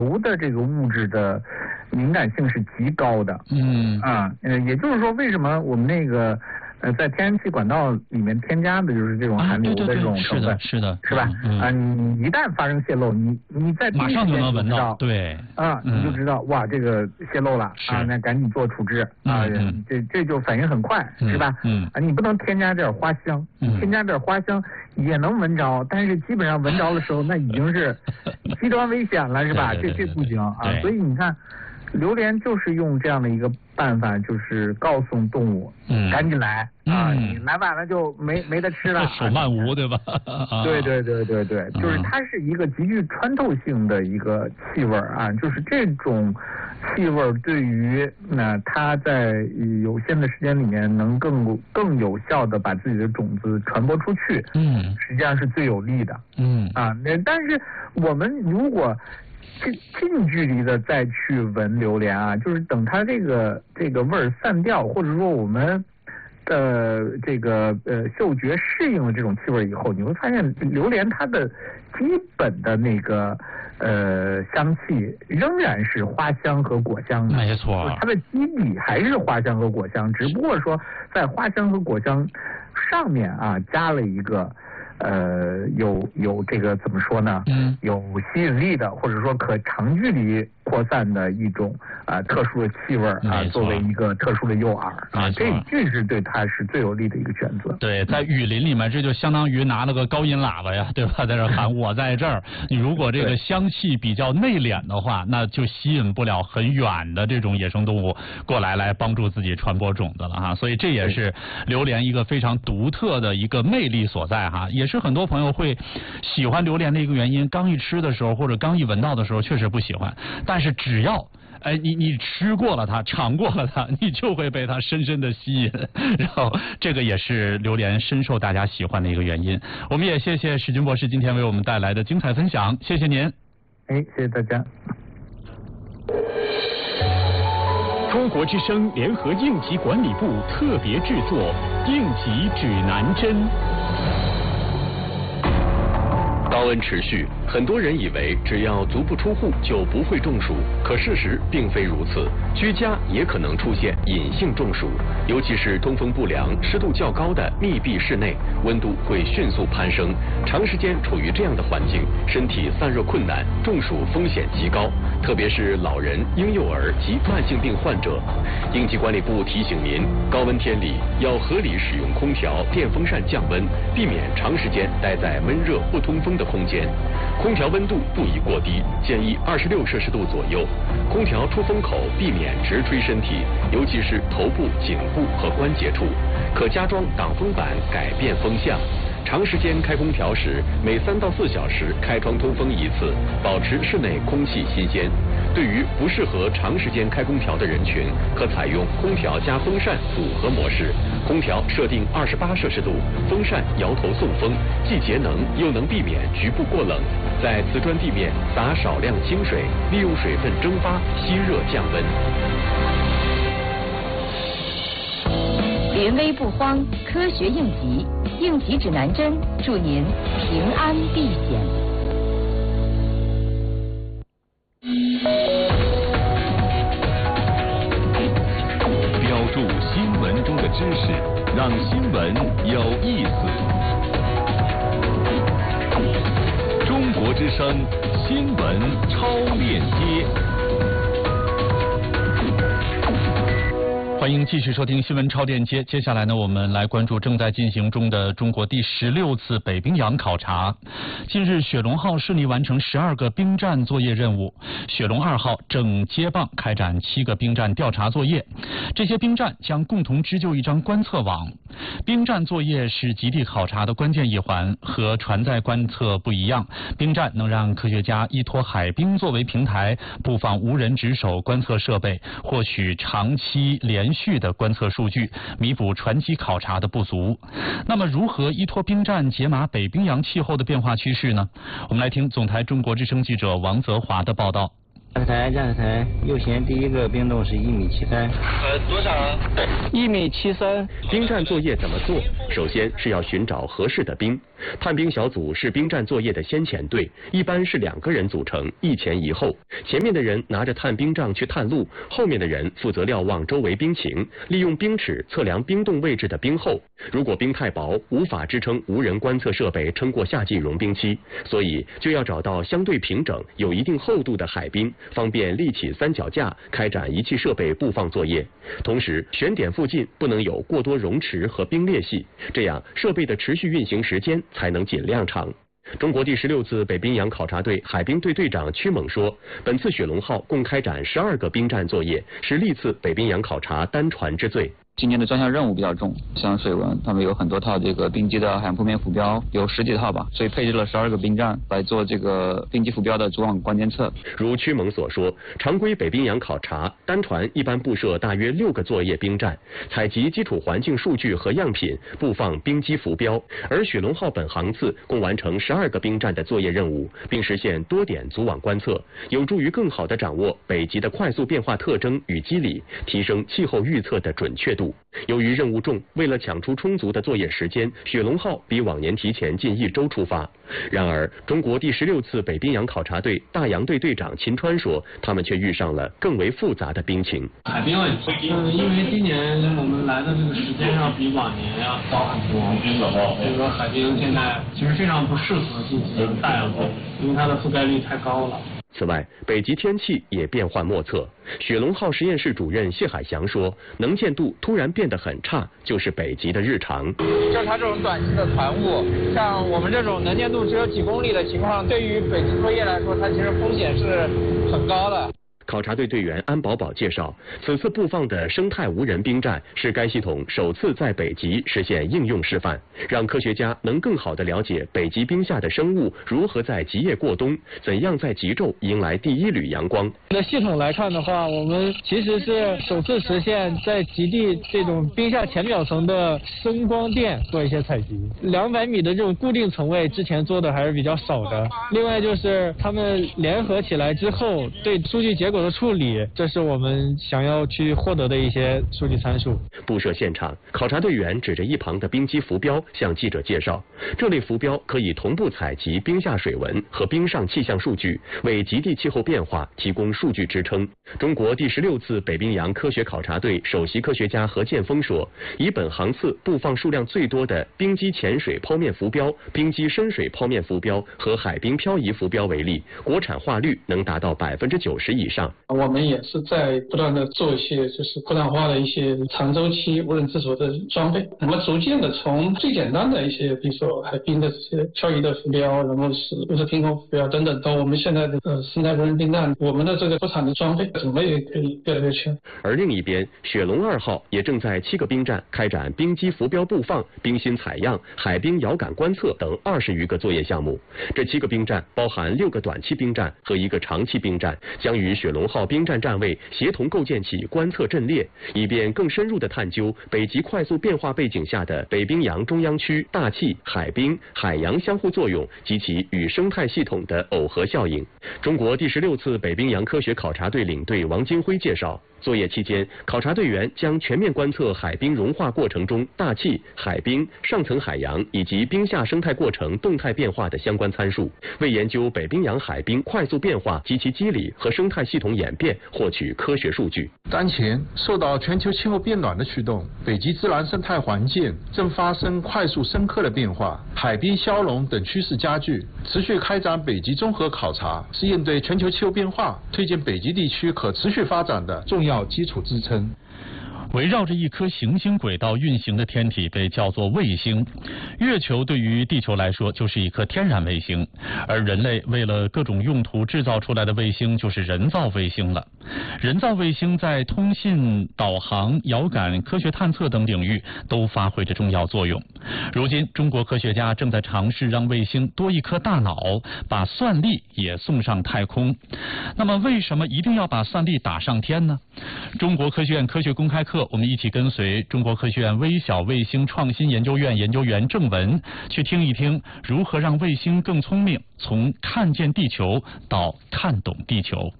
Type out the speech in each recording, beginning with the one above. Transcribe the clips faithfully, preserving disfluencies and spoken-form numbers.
油的这个物质的敏感性是极高的。 嗯啊，呃，也就是说，为什么我们那个呃在天然气管道里面添加的就是这种含硫的这种成分， 啊、是的， 是吧？ 嗯、 啊，你一旦发生泄漏，你你在马上就能闻到，对， 啊，你就知道、嗯、哇，这个泄漏了啊，那赶紧做处置啊， 嗯、 这这就反应很快， 嗯、 是吧？ 嗯啊，你不能添加点花香， 嗯、 添加点花香也能闻着，但是基本上闻着的时候，那已经是极端危险了，是吧？ 对对对对对这这不行啊，所以你看。榴莲就是用这样的一个办法，就是告诉动物， 嗯， 赶紧来啊！ 嗯、 你来晚了就没没得吃了。 手慢无，对吧？ 对对对对对，就是它是一个极具穿透性的一个气味啊，就是这种气味对于那它在有限的时间里面能更更有效的把自己的种子传播出去， 嗯， 实际上是最有利的， 嗯啊，但是我们如果近近距离的再去闻榴莲啊，就是等它这个这个味儿散掉，或者说我们的这个呃嗅觉适应了这种气味以后，你会发现榴莲它的基本的那个呃香气仍然是花香和果香的， 没错， 它的基底还是花香和果香，只不过说在花香和果香上面啊加了一个。呃，有有这个怎么说呢？ 嗯， 有吸引力的，或者说可长距离扩散的一种啊、呃、特殊的气味啊，作为一个特殊的诱饵啊，这这是对它是最有利的一个选择。 对，在雨林里面，这就相当于拿了个高音喇叭呀，对吧？在这喊我在这儿。你如果这个香气比较内敛的话，那就吸引不了很远的这种野生动物过来来帮助自己传播种子了哈。所以这也是榴莲一个非常独特的一个魅力所在哈，也是很多朋友会喜欢榴莲的一个原因。刚一吃的时候或者刚一闻到的时候确实不喜欢，但是只要哎你你吃过了它，尝过了它，你就会被它深深的吸引，然后这个也是榴莲深受大家喜欢的一个原因。我们也谢谢史军博士今天为我们带来的精彩分享，谢谢您。 哎，谢谢大家。 中国之声联合应急管理部特别制作应急指南针。 高温持续，很多人以为只要足不出户就不会中暑，可事实并非如此。居家也可能出现隐性中暑，尤其是通风不良、湿度较高的密闭室内，温度会迅速攀升。长时间处于这样的环境，身体散热困难，中暑风险极高，特别是老人、婴幼儿及慢性病患者。应急管理部提醒您，高温天里要合理使用空调、电风扇降温，避免长时间待在闷热不通风的空间。空调温度不宜过低，建议二十六摄氏度左右。空调出风口避免直吹身体，尤其是头部、颈部和关节处。可加装挡风板，改变风向。长时间开空调时，每三到四小时开窗通风一次，保持室内空气新鲜。对于不适合长时间开空调的人群，可采用空调加风扇组合模式。空调设定二十八摄氏度，风扇摇头送风，既节能又能避免局部过冷。在瓷砖地面撒少量清水，利用水分蒸发吸热降温。 临危不慌，科学应急，应急指南针，祝您平安避险。 标注新闻中的知识，让新闻有意思。中国之声新闻超链接。 欢迎继续收听新闻超链接。接下来呢，我们来关注正在进行中的中国第十六次北冰洋考察。近日，雪龙号顺利完成十二个冰站作业任务，雪龙二号正接棒开展七个冰站调查作业。这些冰站将共同织就一张观测网。冰站作业是极地考察的关键一环，和船载观测不一样，冰站能让科学家依托海冰作为平台，布放无人值守观测设备，获取长期连续的观测数据，弥补船机考察的不足。那么，如何依托冰站解码北冰洋气候的变化趋势呢？我们来听总台中国之声记者王泽华的报道。 驾驶台，驾驶台，右舷第一个冰洞是一米七三。 呃，多少啊？ 一米七三。 冰站作业怎么做？首先是要寻找合适的冰。探冰小组是冰站作业的先遣队，一般是两个人组成，一前一后。前面的人拿着探冰杖去探路，后面的人负责瞭望周围冰情，利用冰尺测量冰洞位置的冰厚。如果冰太薄，无法支撑无人观测设备撑过夏季融冰期，所以就要找到相对平整、有一定厚度的海冰，方便立起三脚架，开展仪器设备布放作业。同时，选点附近不能有过多溶池和冰裂隙，这样设备的持续运行时间才能尽量长。中国第十六次北冰洋考察队海冰队队长屈猛说，本次雪龙号共开展十二个冰站作业，是历次北冰洋考察单船之最。 今年的专项任务比较重，像水文，他们有很多套这个冰机的海洋铺面浮标，有十几套吧，所以配置了十二个冰站来做这个冰机浮标的主网关监测。 如屈猛所说，常规北冰洋考察单船一般布设大约六个作业冰站，采集基础环境数据和样品，布放冰机浮标。而雪龙号本航次共完成十二个冰站的作业任务，并实现多点组网观测，有助于更好地掌握北极的快速变化特征与机理，提升气候预测的准确度。由于任务重，为了抢出充足的作业时间，雪龙号比往年提前近一周出发。然而，中国第十六次北冰洋考察队大洋队队长秦川说，他们却遇上了更为复杂的冰情。 海冰问题，嗯，因为今年我们来的这个时间要比往年要早很多，所以说海冰现在其实非常不适合进行大洋作业，因为它的覆盖率太高了。 此外，北极天气也变幻莫测。雪龙号实验室主任谢海翔说，能见度突然变得很差，就是北极的日常。 像它这种短期的团雾，像我们这种能见度只有几公里的情况，对于北极作业来说，它其实风险是很高的。 考察队队员安宝宝介绍，此次布放的生态无人冰站是该系统首次在北极实现应用示范，让科学家能更好地了解北极冰下的生物如何在极夜过冬，怎样在极昼迎来第一缕阳光。 那系统来看的话，我们其实是首次实现在极地这种冰下浅表层的声光电做一些采集。两百米的这种固定层位之前做的还是比较少的。另外就是他们联合起来之后对数据结果的处理，这是我们想要去获得的一些数据参数。 布设现场，考察队员指着一旁的冰机浮标向记者介绍，这类浮标可以同步采集冰下水文和冰上气象数据，为极地气候变化提供数据支撑。中国第十六次北冰洋科学考察队首席科学家何建峰说，以本航次布放数量最多的冰机潜水剖面浮标、冰机深水剖面浮标和海冰漂移浮标为例，国产化率能达到百分之九十以上。 我们也是在不断的做一些就是国产化的一些长周期无人自主的装备，我们逐渐的从最简单的一些比如说海冰的这些漂移的浮标，然后是不是天空浮标等等，到我们现在的呃生态无人冰站，我们的这个国产的装备种类也可以越来越全。 而另一边，雪龙二号也正在七个冰站开展冰机浮标布放、冰芯采样、海冰遥感观测等二十余个作业项目。这七个冰站包含六个短期冰站和一个长期冰站，将与雪龙号冰站站位协同构建起观测阵列，以便更深入地探究北极快速变化背景下的北冰洋中央区大气、海冰、海洋相互作用及其与生态系统的耦合效应。中国第十六次北冰洋科学考察队领队王金辉介绍，作业期间，考察队员将全面观测海冰融化过程中大气、海冰、上层海洋以及冰下生态过程动态变化的相关参数，为研究北冰洋海冰快速变化及其机理和生态系统演变获取科学数据。 当前，受到全球气候变暖的驱动，北极自然生态环境正发生快速深刻的变化，海冰消融等趋势加剧。持续开展北极综合考察，是应对全球气候变化、推进北极地区可持续发展的重要基础支撑。 围绕着一颗行星轨道运行的天体被叫做卫星。月球对于地球来说就是一颗天然卫星，而人类为了各种用途制造出来的卫星就是人造卫星了。人造卫星在通信、导航、遥感、科学探测等领域都发挥着重要作用。如今，中国科学家正在尝试让卫星多一颗大脑，把算力也送上太空。那么，为什么一定要把算力打上天呢？中国科学院科学公开课，我们一起跟随中国科学院微小卫星创新研究院研究员郑文，去听一听如何让卫星更聪明，从看见地球到看懂地球。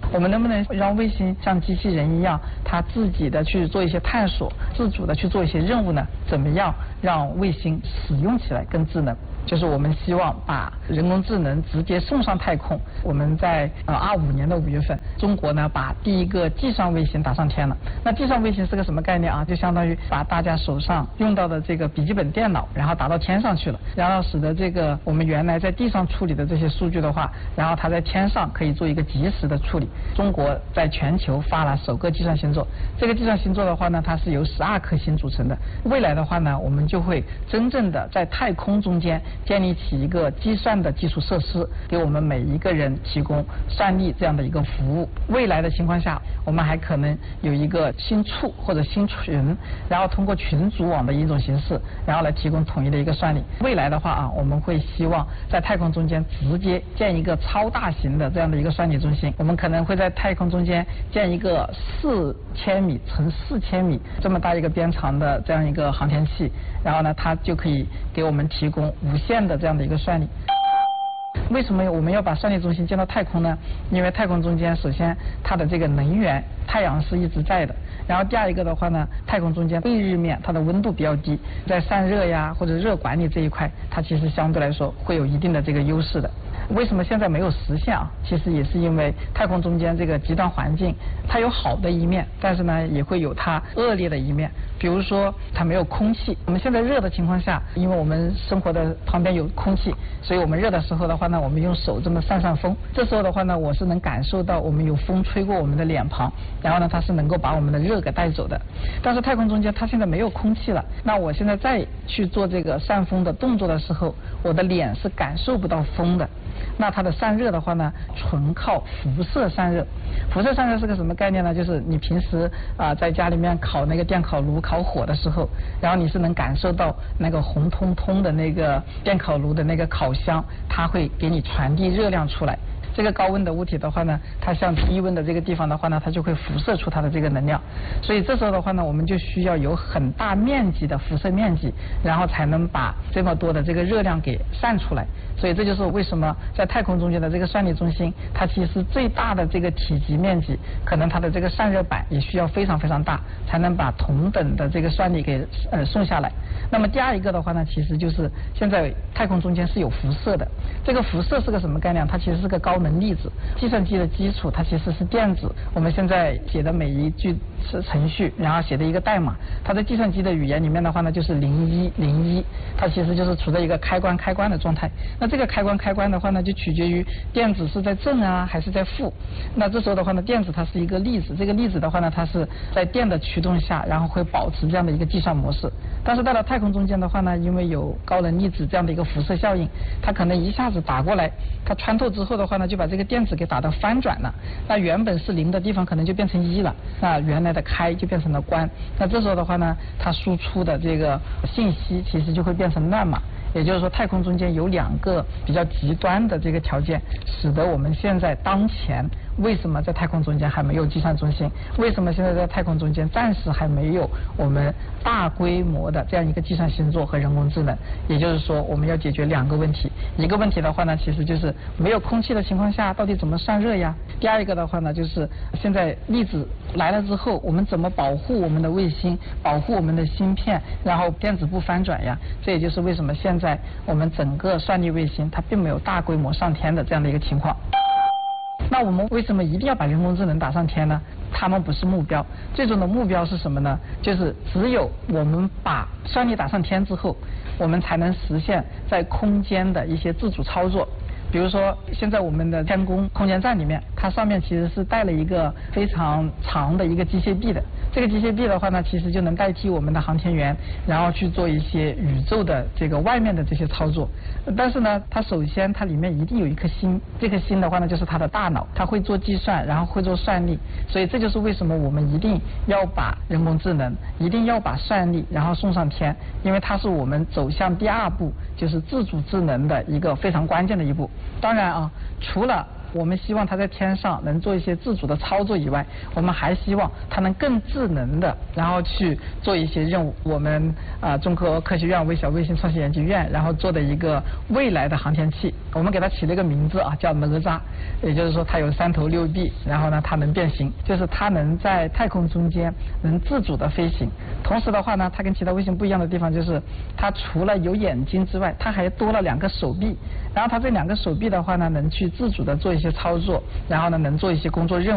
我们能不能让卫星像机器人一样，它自己的去做一些探索，自主的去做一些任务呢？怎么样让卫星使用起来更智能？就是我们希望把人工智能直接送上太空。我们在呃二五年的五月份，中国呢把第一个计算卫星打上天了。那计算卫星是个什么概念啊？就相当于把大家手上用到的这个笔记本电脑，然后打到天上去了，然后使得这个我们原来在地上处理的这些数据的话，然后它在天上可以做一个及时的处理。中国在全球发了首个计算星座，这个计算星座的话呢，它是由十二颗星组成的。未来的话呢，我们就会真正的在太空中间建立起一个计算的基础设施，给我们每一个人提供算力这样的一个服务。未来的情况下，我们还可能有一个星处或者星群，然后通过群组网的一种形式，然后来提供统一的一个算力。未来的话啊，我们会希望在太空中间直接建一个超大型的这样的一个算力中心。我们可能会在太空中间建一个四千米乘四千米这么大一个边长的这样一个航天器，然后呢，它就可以给我们提供无限的这样的一个算力。为什么我们要把算力中心建到太空呢？因为太空中间，首先它的这个能源，太阳是一直在的。然后第二一个的话呢，太空中间对日面它的温度比较低，在散热呀或者热管理这一块，它其实相对来说会有一定的这个优势的。为什么现在没有实现啊？其实也是因为太空中间这个极端环境，它有好的一面，但是呢也会有它恶劣的一面。比如说它没有空气，我们现在热的情况下，因为我们生活的旁边有空气，所以我们热的时候的话呢，我们用手这么扇扇风，这时候的话呢，我是能感受到我们有风吹过我们的脸庞，然后呢它是能够把我们的热给带走的。但是太空中间它现在没有空气了，那我现在再去做这个扇风的动作的时候，我的脸是感受不到风的。那它的散热的话呢，纯靠辐射散热。辐射散热是个什么概念呢？就是你平时啊、呃、在家里面烤那个电烤炉烤火的时候，然后你是能感受到那个红彤彤的那个电烤炉的那个烤箱，它会给你传递热量出来。这个高温的物体的话呢，它向低温的这个地方的话呢，它就会辐射出它的这个能量。所以这时候的话呢，我们就需要有很大面积的辐射面积，然后才能把这么多的这个热量给散出来。所以这就是为什么在太空中间的这个算力中心，它其实最大的这个体积面积，可能它的这个散热板也需要非常非常大，才能把同等的这个算力给呃送下来。那么第二一个的话呢，其实就是现在太空中间是有辐射的。这个辐射是个什么概念？它其实是个高能粒子。计算机的基础它其实是电子，我们现在写的每一句程序，然后写的一个代码，它在计算机的语言里面的话呢，就是零一零一，它其实就是处在一个开关开关的状态。那这个开关开关的话呢，就取决于电子是在正啊还是在负。那这时候的话呢，电子它是一个粒子，这个粒子的话呢，它是在电的驱动下，然后会保持这样的一个计算模式。但是到了太空中间的话呢，因为有高能粒子这样的一个辐射效应，它可能一下子打过来，它穿透之后的话呢，就把这个电子给打到翻转了。那原本是零的地方可能就变成一了，那原来的开就变成了关。那这时候的话呢，它输出的这个信息其实就会变成乱码。也就是说，太空中间有两个比较极端的这个条件，使得我们现在当前为什么在太空中间还没有计算中心？为什么现在在太空中间暂时还没有我们大规模的这样一个计算星座和人工智能？也就是说，我们要解决两个问题。一个问题的话呢，其实就是没有空气的情况下，到底怎么散热呀？第二一个的话呢，就是现在粒子来了之后，我们怎么保护我们的卫星，保护我们的芯片，然后电子不翻转呀？这也就是为什么现在我们整个算力卫星它并没有大规模上天的这样的一个情况。那我们为什么一定要把人工智能打上天呢？它们不是目标，最终的目标是什么呢？就是只有我们把算力打上天之后，我们才能实现在空间的一些自主操作。比如说，现在我们的天宫空间站里面，它上面其实是带了一个非常长的一个机械臂的。这个机械臂的话呢，其实就能代替我们的航天员，然后去做一些宇宙的这个外面的这些操作。但是呢，它首先它里面一定有一颗心，这颗心的话呢，就是它的大脑，它会做计算，然后会做算力。所以这就是为什么我们一定要把人工智能，一定要把算力，然后送上天，因为它是我们走向第二步，就是自主智能的一个非常关键的一步。当然啊，除了我们希望它在天上能做一些自主的操作以外，我们还希望它能更智能的，然后去做一些任务。我们啊、呃，中国科学院微小卫星创新研究院然后做的一个未来的航天器， 我们给它起了一个名字啊，叫哪吒，也就是说它有三头六臂，然后呢它能变形，就是它能在太空中间能自主的飞行。同时的话呢，它跟其他卫星不一样的地方就是它除了有眼睛之外，它还多了两个手臂，然后它这两个手臂的话呢能去自主的做一些操作，然后呢能做一些工作任务。